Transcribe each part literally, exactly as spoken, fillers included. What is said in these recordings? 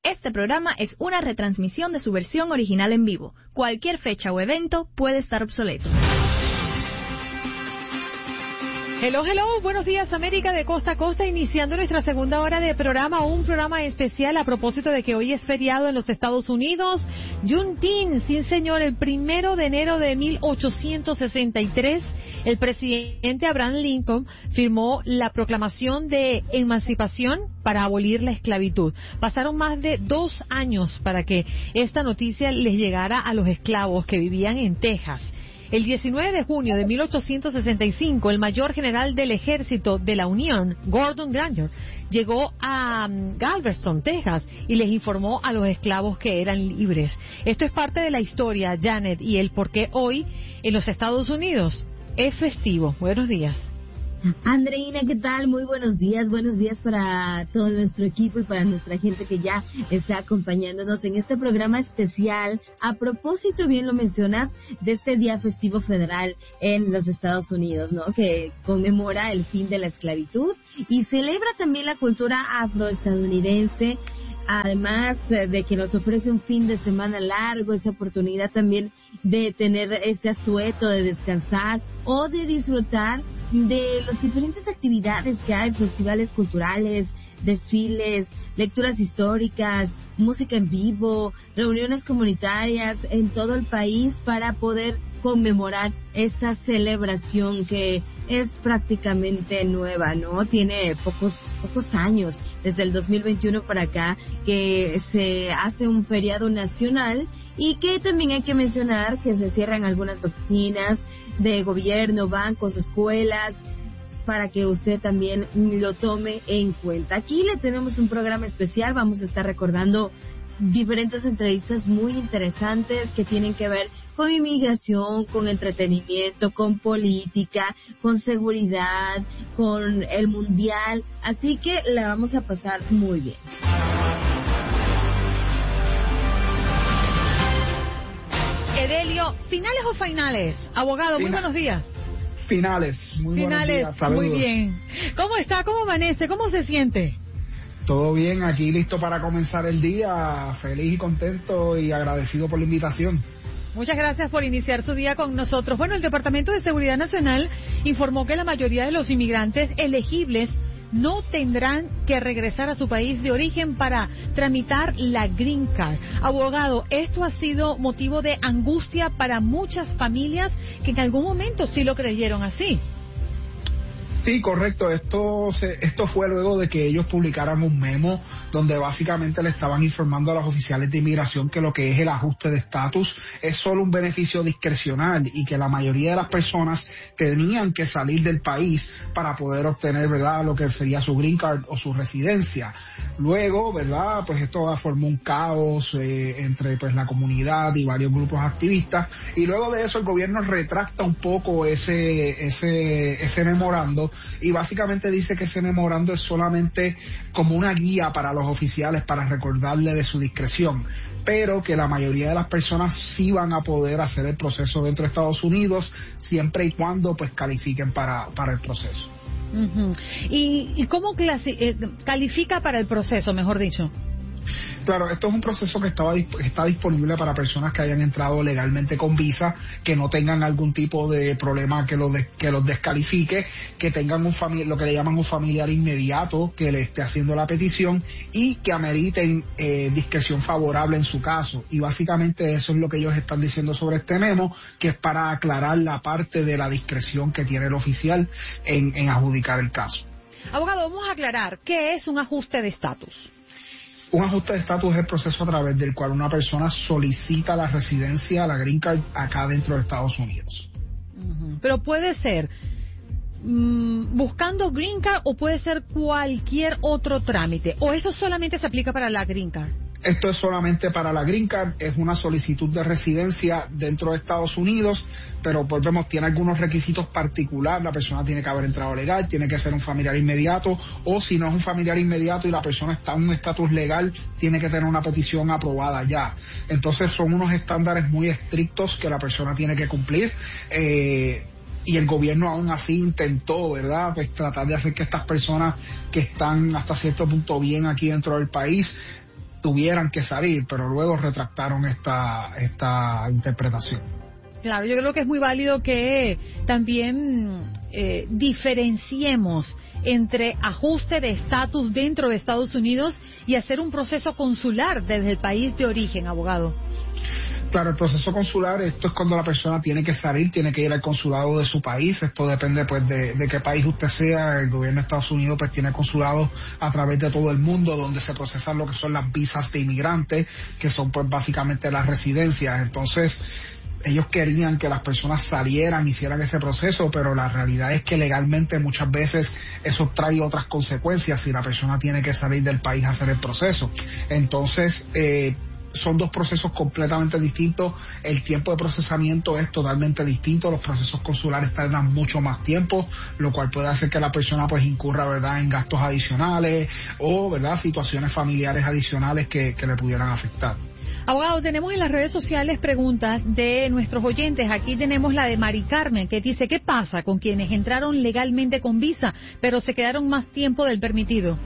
Este programa es una retransmisión de su versión original en vivo. Cualquier fecha o evento puede estar obsoleto. Hello, hello, buenos días América de costa a costa, iniciando nuestra segunda hora de programa, un programa especial a propósito de que hoy es feriado en los Estados Unidos, Juneteenth, sí señor, el primero de enero de mil ochocientos sesenta y tres, el presidente Abraham Lincoln firmó la proclamación de emancipación para abolir la esclavitud. Pasaron más de dos años para que esta noticia les llegara a los esclavos que vivían en Texas. El diecinueve de junio de mil ochocientos sesenta y cinco, el mayor general del ejército de la Unión, Gordon Granger, llegó a um, Galveston, Texas, y les informó a los esclavos que eran libres. Esto es parte de la historia, Janet, y el por qué hoy en los Estados Unidos es festivo. Buenos días. Andreina, ¿qué tal? Muy buenos días, buenos días para todo nuestro equipo y para nuestra gente que ya está acompañándonos en este programa especial. A propósito, bien lo mencionas, de este día festivo federal en los Estados Unidos, ¿no? Que conmemora el fin de la esclavitud y celebra también la cultura afroestadounidense. Además de que nos ofrece un fin de semana largo, esa oportunidad también de tener ese asueto, de descansar o de disfrutar de las diferentes actividades que hay, festivales culturales, desfiles, lecturas históricas, música en vivo, reuniones comunitarias en todo el país para poder conmemorar esta celebración que es prácticamente nueva, ¿no? Tiene pocos pocos años, desde el dos mil veintiuno para acá, que se hace un feriado nacional y que también hay que mencionar que se cierran algunas oficinas de gobierno, bancos, escuelas, para que usted también lo tome en cuenta. Aquí le tenemos un programa especial, vamos a estar recordando diferentes entrevistas muy interesantes que tienen que ver con inmigración, con entretenimiento, con política, con seguridad, con el mundial, así que la vamos a pasar muy bien. Edelio, ¿finales o finales? Abogado, muy buenos días. Finales, muy Finales, buenos días, saludos. Muy bien. ¿Cómo está? ¿Cómo amanece? ¿Cómo se siente? Todo bien, aquí listo para comenzar el día, feliz y contento y agradecido por la invitación. Muchas gracias por iniciar su día con nosotros. Bueno, el Departamento de Seguridad Nacional informó que la mayoría de los inmigrantes elegibles no tendrán que regresar a su país de origen para tramitar la Green Card. Abogado, esto ha sido motivo de angustia para muchas familias que en algún momento sí lo creyeron así. Sí, correcto. Esto se, esto fue luego de que ellos publicaran un memo donde básicamente le estaban informando a los oficiales de inmigración que lo que es el ajuste de estatus es solo un beneficio discrecional y que la mayoría de las personas tenían que salir del país para poder obtener, ¿verdad?, lo que sería su green card o su residencia. Luego, ¿verdad?, pues esto formó un caos eh, entre pues la comunidad y varios grupos activistas, y luego de eso el gobierno retracta un poco ese ese ese memorando y básicamente dice que ese memorando es solamente como una guía para los oficiales para recordarle de su discreción, pero que la mayoría de las personas sí van a poder hacer el proceso dentro de Estados Unidos siempre y cuando pues califiquen para, para el proceso. Uh-huh. ¿Y, y cómo clasi- eh, califica para el proceso, mejor dicho? Claro, esto es un proceso que estaba, está disponible para personas que hayan entrado legalmente con visa, que no tengan algún tipo de problema que los, de, que los descalifique, que tengan un familiar, lo que le llaman un familiar inmediato que le esté haciendo la petición y que ameriten eh, discreción favorable en su caso. Y básicamente eso es lo que ellos están diciendo sobre este memo, que es para aclarar la parte de la discreción que tiene el oficial en, en adjudicar el caso. Abogado, vamos a aclarar, ¿qué es un ajuste de estatus? Un ajuste de estatus es el proceso a través del cual una persona solicita la residencia, la Green Card, acá dentro de Estados Unidos. Uh-huh. Pero puede ser mmm, buscando Green Card o puede ser cualquier otro trámite, o eso solamente se aplica para la Green Card. Esto es solamente para la Green Card, es una solicitud de residencia dentro de Estados Unidos, pero pues vemos, tiene algunos requisitos particulares, la persona tiene que haber entrado legal, tiene que ser un familiar inmediato, o si no es un familiar inmediato y la persona está en un estatus legal, tiene que tener una petición aprobada ya. Entonces son unos estándares muy estrictos que la persona tiene que cumplir, eh, y el gobierno aún así intentó, ¿verdad?, pues tratar de hacer que estas personas que están hasta cierto punto bien aquí dentro del país tuvieran que salir, pero luego retractaron esta, esta interpretación. Claro, yo creo que es muy válido que también eh, diferenciemos entre ajuste de estatus dentro de Estados Unidos y hacer un proceso consular desde el país de origen, abogado. Claro, el proceso consular, esto es cuando la persona tiene que salir, tiene que ir al consulado de su país. Esto depende pues de, de qué país usted sea. El gobierno de Estados Unidos pues tiene consulados a través de todo el mundo donde se procesan lo que son las visas de inmigrantes, que son pues básicamente las residencias. Entonces, ellos querían que las personas salieran, hicieran ese proceso, pero la realidad es que legalmente muchas veces eso trae otras consecuencias si la persona tiene que salir del país a hacer el proceso. Entonces, eh, son dos procesos completamente distintos. El tiempo de procesamiento es totalmente distinto. Los procesos consulares tardan mucho más tiempo, lo cual puede hacer que la persona pues incurra, ¿verdad?, en gastos adicionales o, ¿verdad?, situaciones familiares adicionales que, que le pudieran afectar. Abogado, tenemos en las redes sociales preguntas de nuestros oyentes. Aquí tenemos la de Mari Carmen, que dice: ¿qué pasa con quienes entraron legalmente con visa, pero se quedaron más tiempo del permitido?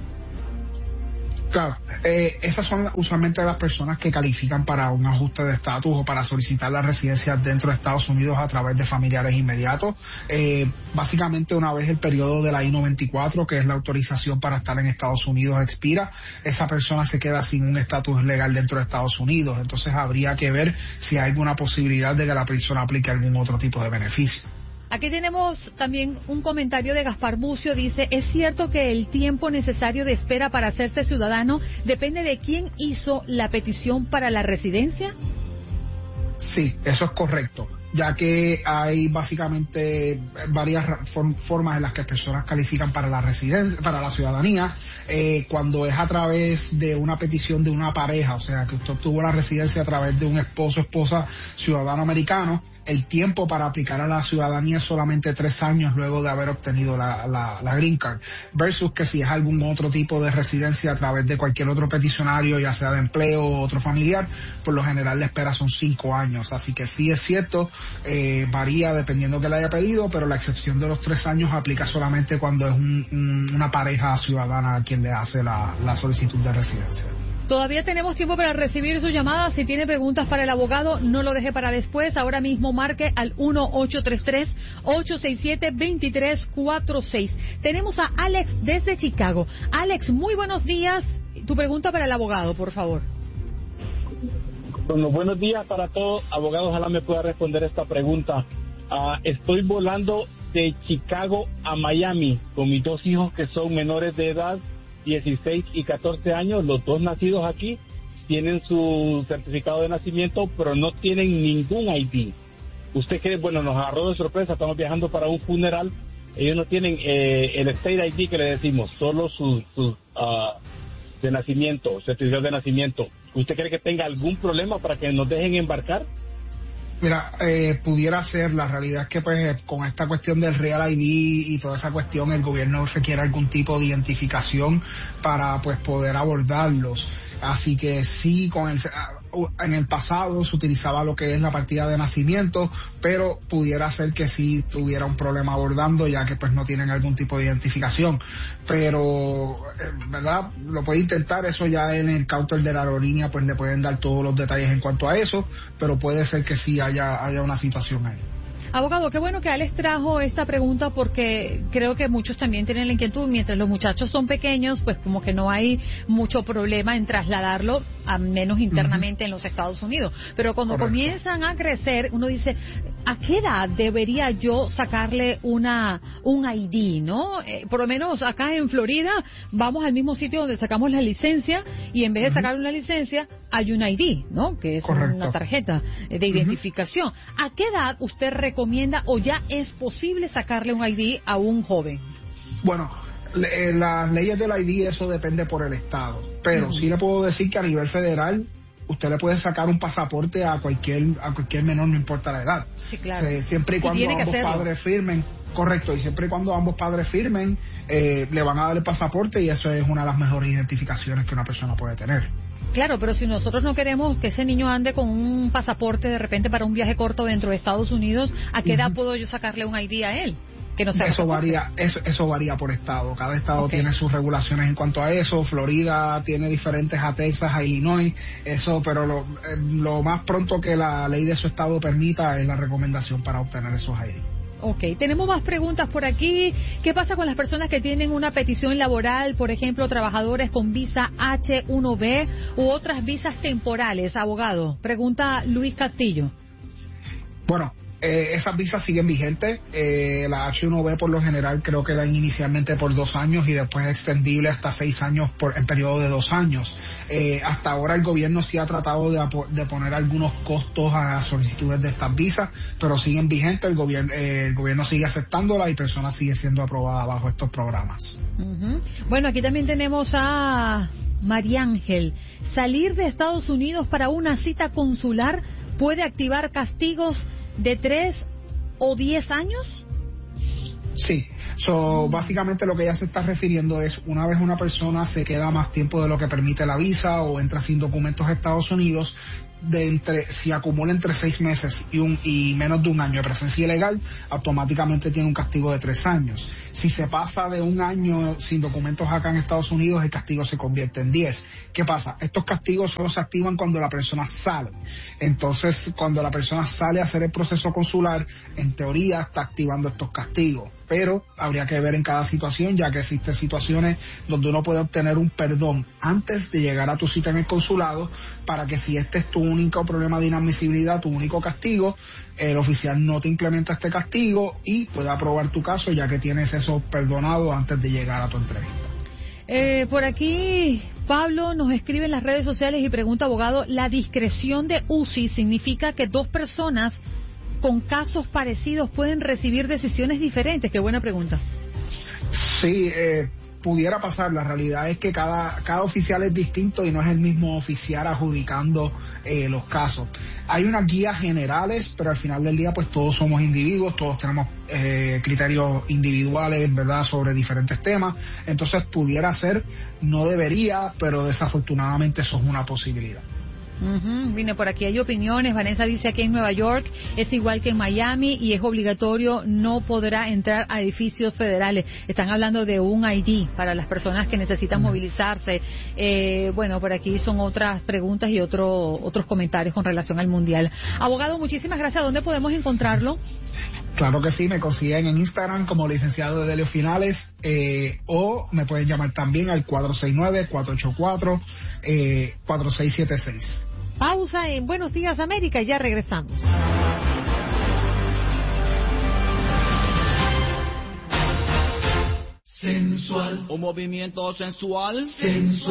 Claro, eh, esas son usualmente las personas que califican para un ajuste de estatus o para solicitar la residencia dentro de Estados Unidos a través de familiares inmediatos. Eh, básicamente, una vez el periodo de la I noventa y cuatro, que es la autorización para estar en Estados Unidos, expira, esa persona se queda sin un estatus legal dentro de Estados Unidos. Entonces habría que ver si hay alguna posibilidad de que la persona aplique algún otro tipo de beneficio. Aquí tenemos también un comentario de Gaspar Bucio. Dice: ¿es cierto que el tiempo necesario de espera para hacerse ciudadano depende de quién hizo la petición para la residencia? Sí, eso es correcto, ya que hay básicamente varias formas en las que personas califican para la residencia, para la ciudadanía. Eh, cuando es a través de una petición de una pareja, o sea, que usted obtuvo la residencia a través de un esposo o esposa ciudadano americano, el tiempo para aplicar a la ciudadanía es solamente tres años luego de haber obtenido la, la, la Green Card, versus que si es algún otro tipo de residencia a través de cualquier otro peticionario, ya sea de empleo o otro familiar, por lo general la espera son cinco años. Así que sí es cierto, eh, varía dependiendo que le haya pedido, pero la excepción de los tres años aplica solamente cuando es un, un, una pareja ciudadana a quien le hace la, la solicitud de residencia. Todavía tenemos tiempo para recibir su llamada. Si tiene preguntas para el abogado, no lo deje para después. Ahora mismo marque al uno ocho tres tres, ocho seis siete, dos tres cuatro seis. Tenemos a Alex desde Chicago. Alex, muy buenos días. Tu pregunta para el abogado, por favor. Bueno, buenos días para todos. Abogado, ojalá me pueda responder esta pregunta. Uh, estoy volando de Chicago a Miami con mis dos hijos que son menores de edad, dieciséis y catorce años, los dos nacidos aquí, tienen su certificado de nacimiento, pero no tienen ningún I D. Usted cree, bueno, nos agarró de sorpresa, estamos viajando para un funeral, ellos no tienen eh, el State I D que le decimos, solo su, su uh, de nacimiento, certificado de nacimiento. ¿Usted cree que tenga algún problema para que nos dejen embarcar? Mira, eh, pudiera ser, la realidad es que pues con esta cuestión del Real I D y toda esa cuestión, el gobierno requiere algún tipo de identificación para pues poder abordarlos. Así que sí, con el, en el pasado se utilizaba lo que es la partida de nacimiento, pero pudiera ser que sí tuviera un problema abordando, ya que pues no tienen algún tipo de identificación. Pero, ¿verdad? Lo puede intentar, eso ya en el counter de la aerolínea pues le pueden dar todos los detalles en cuanto a eso, pero puede ser que sí haya, haya una situación ahí. Abogado, qué bueno que Alex trajo esta pregunta porque creo que muchos también tienen la inquietud. Mientras los muchachos son pequeños, pues como que no hay mucho problema en trasladarlo, a menos internamente uh-huh. en los Estados Unidos. Pero cuando Correcto. comienzan a crecer, uno dice, ¿a qué edad debería yo sacarle una un I D, no? Eh, por lo menos acá en Florida vamos al mismo sitio donde sacamos la licencia y en vez de uh-huh. sacar una licencia hay un I D, ¿no? Que es Correcto. una tarjeta de identificación. Uh-huh. ¿A qué edad usted recomienda recomienda o ya es posible sacarle un I D a un joven? Bueno, le, las leyes del I D, eso depende por el estado, pero uh-huh. sí le puedo decir que a nivel federal usted le puede sacar un pasaporte a cualquier a cualquier menor, no importa la edad. Sí, claro. Eh, siempre y cuando y ambos padres firmen, correcto, y siempre y cuando ambos padres firmen, eh, le van a dar el pasaporte y eso es una de las mejores identificaciones que una persona puede tener. Claro, pero si nosotros no queremos que ese niño ande con un pasaporte de repente para un viaje corto dentro de Estados Unidos, ¿a qué edad uh-huh. puedo yo sacarle un I D a él? que no sea eso varía, eso, eso varía por estado. Cada estado okay. tiene sus regulaciones en cuanto a eso. Florida tiene diferentes a Texas, a Illinois, eso, pero lo, lo más pronto que la ley de su estado permita es la recomendación para obtener esos I D. Ok, tenemos más preguntas por aquí. ¿Qué pasa con las personas que tienen una petición laboral, por ejemplo, trabajadores con visa H uno B u otras visas temporales, abogado? Pregunta Luis Castillo. Bueno, eh, esas visas siguen vigentes. Eh, la H uno B por lo general creo que dan inicialmente por dos años y después es extendible hasta seis años por, en periodo de dos años. Eh, hasta ahora el gobierno sí ha tratado de, de poner algunos costos a las solicitudes de estas visas, pero siguen vigentes. El gobierno, eh, el gobierno sigue aceptándolas y personas siguen siendo aprobadas bajo estos programas. Uh-huh. Bueno, aquí también tenemos a María Ángel. ¿Salir de Estados Unidos para una cita consular puede activar castigos de tres o diez años? Sí, so, básicamente lo que ella se está refiriendo es una vez una persona se queda más tiempo de lo que permite la visa o entra sin documentos a Estados Unidos, de entre si acumula entre seis meses y un y menos de un año de presencia ilegal, automáticamente tiene un castigo de tres años. Si se pasa de un año sin documentos acá en Estados Unidos, el castigo se convierte en diez. ¿Qué pasa? Estos castigos solo se activan cuando la persona sale. Entonces, cuando la persona sale a hacer el proceso consular, en teoría está activando estos castigos. Pero habría que ver en cada situación, ya que existen situaciones donde uno puede obtener un perdón antes de llegar a tu cita en el consulado, para que si este es tu único problema de inadmisibilidad, tu único castigo, el oficial no te implementa este castigo y puede aprobar tu caso, ya que tienes eso perdonado antes de llegar a tu entrevista. Eh, por aquí Pablo nos escribe en las redes sociales y pregunta, abogado, ¿la discreción de U C I significa que dos personas con casos parecidos pueden recibir decisiones diferentes? Qué buena pregunta. Sí, eh, pudiera pasar. La realidad es que cada cada oficial es distinto y no es el mismo oficial adjudicando eh, los casos. Hay unas guías generales, pero al final del día pues todos somos individuos, todos tenemos eh, criterios individuales, ¿verdad?, sobre diferentes temas. Entonces pudiera ser, no debería, pero desafortunadamente eso es una posibilidad. Uh-huh. Vine por aquí, hay opiniones. Vanessa dice aquí en Nueva York es igual que en Miami y es obligatorio, no podrá entrar a edificios federales. Están hablando de un I D para las personas que necesitan movilizarse. Eh, bueno, por aquí son otras preguntas y otro, otros comentarios con relación al Mundial. Abogado, muchísimas gracias. ¿Dónde podemos encontrarlo? Claro que sí, me consiguen en Instagram como licenciado de Delio Finales, eh, o me pueden llamar también al cuatro seis nueve, cuatro ocho cuatro, cuatro seis siete seis. Pausa en Buenos Días América y ya regresamos. Sensual, un movimiento sensual, sensual.